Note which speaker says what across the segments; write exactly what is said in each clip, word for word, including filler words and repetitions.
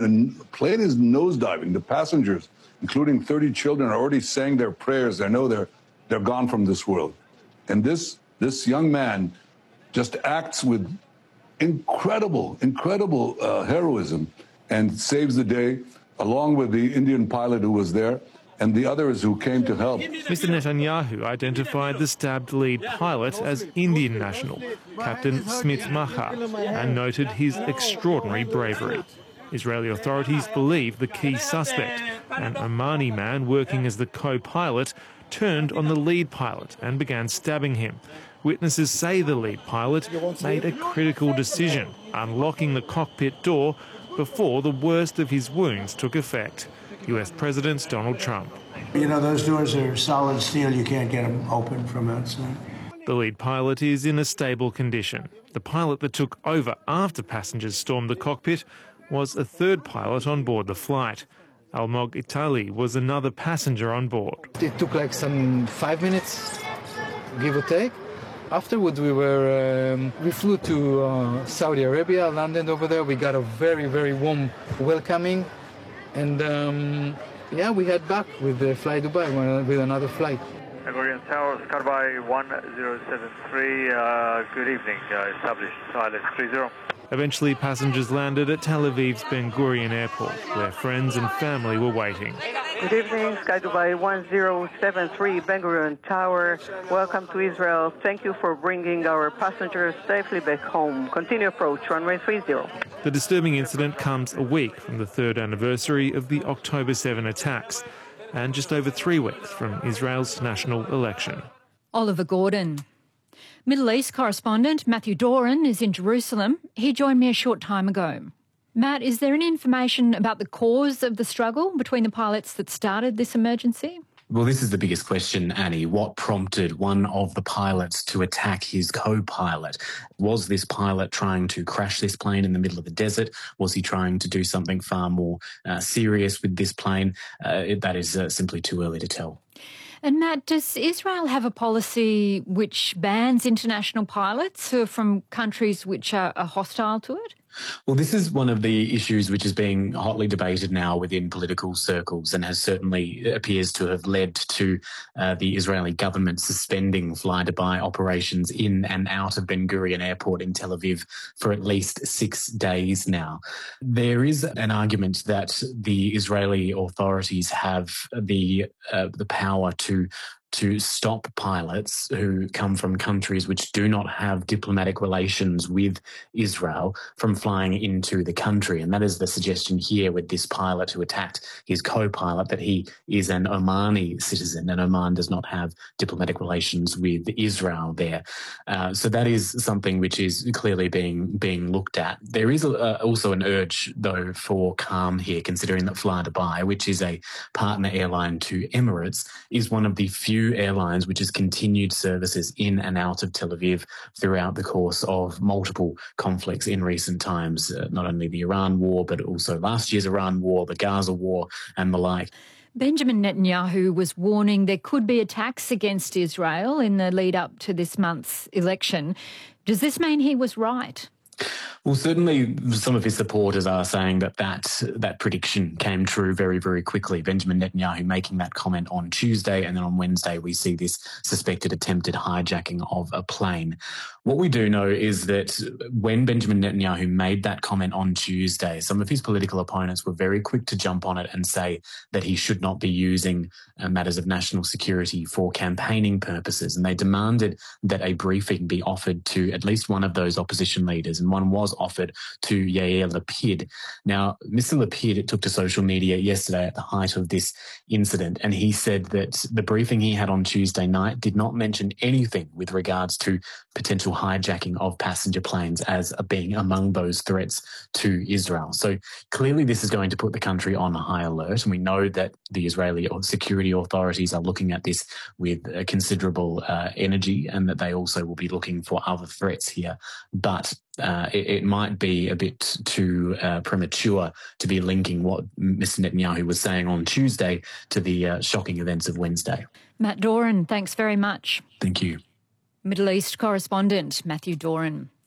Speaker 1: the plane is nosediving. The passengers, including thirty children, are already saying their prayers. They know they're they're gone from this world. And this this young man just acts with incredible, incredible uh, heroism and saves the day, along with the Indian pilot who was there and the others who came to help.
Speaker 2: Mister Netanyahu identified the stabbed lead pilot as Indian national, Captain Smith Maha, and noted his extraordinary bravery. Israeli authorities believe the key suspect, an Omani man working as the co-pilot, turned on the lead pilot and began stabbing him. Witnesses say the lead pilot made a critical decision, unlocking the cockpit door before the worst of his wounds took effect. U S President Donald Trump.
Speaker 3: You know, those doors are solid steel. You can't get them open from outside.
Speaker 2: The lead pilot is in a stable condition. The pilot that took over after passengers stormed the cockpit was a third pilot on board the flight. Almog Itali was another passenger on board.
Speaker 4: It took like some five minutes, give or take. Afterwards, we were um, we flew to uh, Saudi Arabia, landed over there. We got a very, very warm welcoming. And, um, yeah, we head back with the Fly Dubai, with another flight.
Speaker 5: Ben Gurion Tower, Skydubai one zero seven three, uh, good evening, uh, established silence three zero.
Speaker 2: Eventually, passengers landed at Tel Aviv's Ben Gurion Airport, where friends and family were waiting.
Speaker 6: Good evening, Skydubai one zero seven three, Ben Gurion Tower. Welcome to Israel. Thank you for bringing our passengers safely back home. Continue approach, runway three zero.
Speaker 2: The disturbing incident comes a week from the third anniversary of the October seventh attacks, and just over three weeks from Israel's national election.
Speaker 7: Oliver Gordon. Middle East correspondent Matthew Doran is in Jerusalem. He joined me a short time ago. Matt, is there any information about the cause of the struggle between the pilots that started this emergency?
Speaker 8: Well, this is the biggest question, Annie. What prompted one of the pilots to attack his co-pilot? Was this pilot trying to crash this plane in the middle of the desert? Was he trying to do something far more uh, serious with this plane? Uh, it, that is uh, simply too early to tell.
Speaker 7: And Matt, does Israel have a policy which bans international pilots who are from countries which are, are hostile to it?
Speaker 8: Well, this is one of the issues which is being hotly debated now within political circles and has certainly appears to have led to uh, the Israeli government suspending fly-to-buy operations in and out of Ben Gurion Airport in Tel Aviv for at least six days now. There is an argument that the Israeli authorities have the uh, the power to to stop pilots who come from countries which do not have diplomatic relations with Israel from flying into the country. And that is the suggestion here with this pilot who attacked his co-pilot, that he is an Omani citizen, and Oman does not have diplomatic relations with Israel there. Uh, so that is something which is clearly being being looked at. There is a, also an urge, though, for calm here, considering that Fly Dubai, which is a partner airline to Emirates, is one of the few airlines which has continued services in and out of Tel Aviv throughout the course of multiple conflicts in recent times, uh, not only the Iran war, but also last year's Iran war, the Gaza war, and the like.
Speaker 7: Benjamin Netanyahu was warning there could be attacks against Israel in the lead up to this month's election. Does this mean he was right?
Speaker 8: Well, certainly some of his supporters are saying that that, that prediction came true very, very quickly. Benjamin Netanyahu making that comment on Tuesday, and then on Wednesday we see this suspected attempted hijacking of a plane. What we do know is that when Benjamin Netanyahu made that comment on Tuesday, some of his political opponents were very quick to jump on it and say that he should not be using uh, matters of national security for campaigning purposes. And they demanded that a briefing be offered to at least one of those opposition leaders, and one was offered to Yair Lapid. Now, Mister Lapid took to social media yesterday at the height of this incident, and he said that the briefing he had on Tuesday night did not mention anything with regards to potential hijacking of passenger planes as being among those threats to Israel. So clearly this is going to put the country on high alert, and we know that the Israeli security authorities are looking at this with uh, considerable uh, energy, and that they also will be looking for other threats here. But Uh, it, it might be a bit too uh, premature to be linking what Mister Netanyahu was saying on Tuesday to the uh, shocking events of Wednesday.
Speaker 7: Matt Doran, thanks very much.
Speaker 8: Thank you.
Speaker 7: Middle East correspondent Matthew Doran.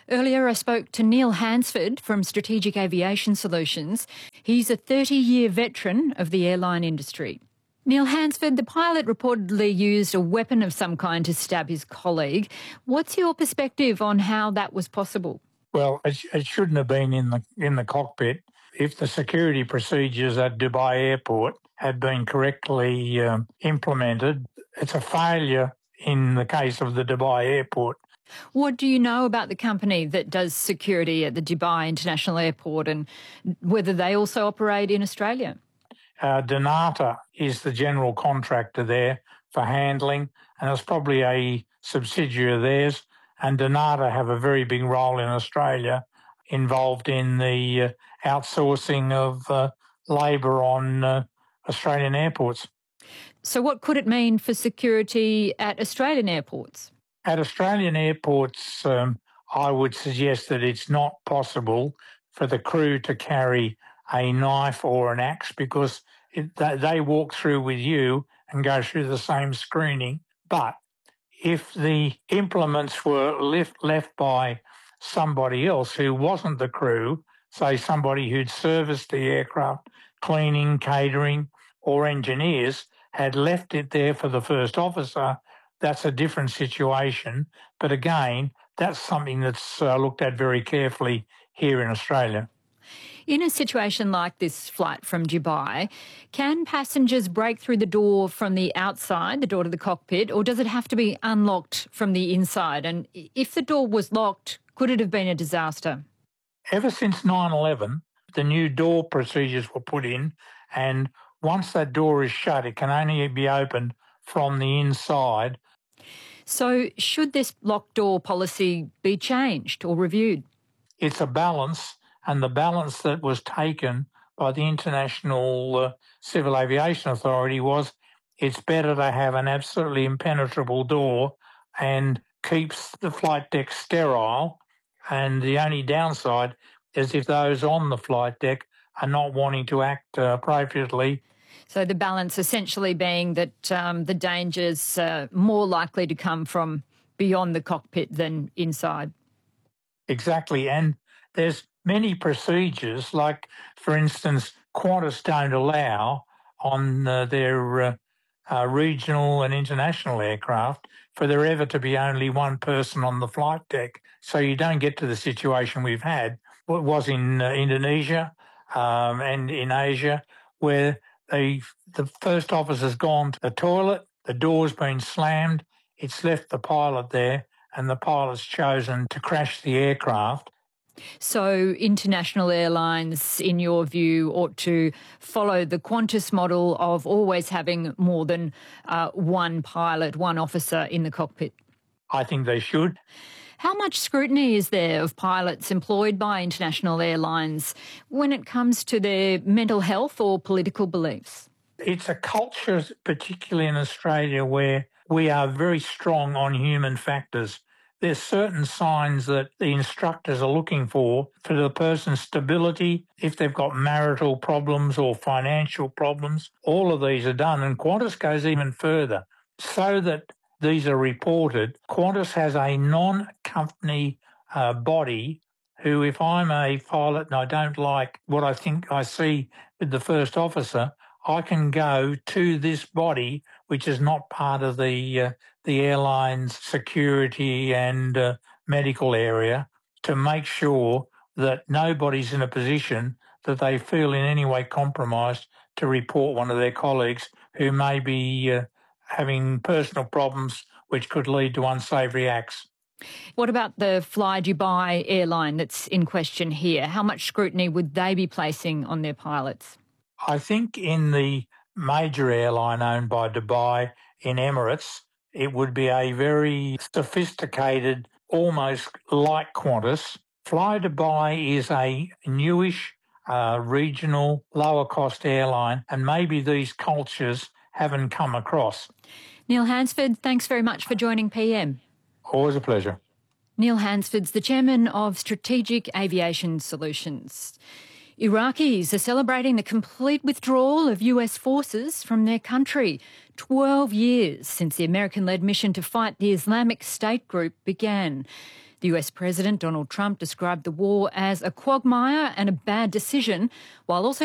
Speaker 7: Earlier, I spoke to Neil Hansford from Strategic Aviation Solutions. He's a thirty-year veteran of the airline industry. Neil Hansford, the pilot reportedly used a weapon of some kind to stab his colleague. What's your perspective on how that was possible?
Speaker 9: Well, it, it shouldn't have been in the in the cockpit. If the security procedures at Dubai Airport had been correctly um, implemented, it's a failure in the case of the Dubai Airport.
Speaker 7: What do you know about the company that does security at the Dubai International Airport and whether they also operate in Australia?
Speaker 9: Uh, Donata is the general contractor there for handling, and it's probably a subsidiary of theirs. And Donata have a very big role in Australia, involved in the uh, outsourcing of uh, labour on uh, Australian airports.
Speaker 7: So what could it mean for security at Australian airports?
Speaker 9: At Australian airports, um, I would suggest that it's not possible for the crew to carry a knife or an axe because it, they walk through with you and go through the same screening. But if the implements were left, left by somebody else who wasn't the crew, say somebody who'd serviced the aircraft, cleaning, catering, or engineers, had left it there for the first officer, that's a different situation. But again, that's something that's uh, looked at very carefully here in Australia.
Speaker 7: In a situation like this flight from Dubai, can passengers break through the door from the outside, the door to the cockpit, or does it have to be unlocked from the inside? And if the door was locked, could it have been a disaster?
Speaker 9: Ever since nine eleven, the new door procedures were put in, and once that door is shut, it can only be opened from the inside.
Speaker 7: So should this locked door policy be changed or reviewed?
Speaker 9: It's a balance, and the balance that was taken by the International uh, Civil Aviation Authority was it's better to have an absolutely impenetrable door and keeps the flight deck sterile, and the only downside is if those on the flight deck are not wanting to act uh, appropriately.
Speaker 7: So the balance essentially being that um, the danger's uh, more likely to come from beyond the cockpit than inside.
Speaker 9: Exactly, and there's many procedures, like, for instance, Qantas don't allow on uh, their uh, uh, regional and international aircraft for there ever to be only one person on the flight deck. So you don't get to the situation we've had, what was in uh, Indonesia um, and in Asia, where the, the first officer's gone to the toilet, the door's been slammed, it's left the pilot there, and the pilot's chosen to crash the aircraft.
Speaker 7: So international airlines, in your view, ought to follow the Qantas model of always having more than uh, one pilot, one officer in the cockpit?
Speaker 9: I think they should.
Speaker 7: How much scrutiny is there of pilots employed by international airlines when it comes to their mental health or political beliefs?
Speaker 9: It's a culture, particularly in Australia, where we are very strong on human factors. There's certain signs that the instructors are looking for for the person's stability, if they've got marital problems or financial problems. All of these are done, and Qantas goes even further. So that these are reported, Qantas has a non-company uh, body who, if I'm a pilot and I don't like what I think I see with the first officer, I can go to this body, which is not part of the uh, the airline's security and uh, medical area, to make sure that nobody's in a position that they feel in any way compromised to report one of their colleagues who may be uh, having personal problems which could lead to unsavoury acts.
Speaker 7: What about the Fly Dubai airline that's in question here? How much scrutiny would they be placing on their pilots?
Speaker 9: I think in the major airline owned by Dubai, in Emirates, it would be a very sophisticated, almost like Qantas. Fly Dubai is a newish, uh, regional, lower-cost airline, and maybe these cultures haven't come across.
Speaker 7: Neil Hansford, thanks very much for joining P M.
Speaker 9: Always a pleasure.
Speaker 7: Neil Hansford's the chairman of Strategic Aviation Solutions. Iraqis are celebrating the complete withdrawal of U S forces from their country, twelve years since the American-led mission to fight the Islamic State group began. The U S President Donald Trump described the war as a quagmire and a bad decision, while also